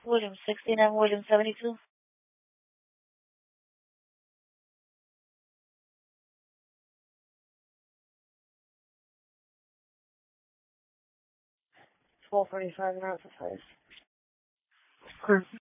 William 69, William 72. 445 and out for 5.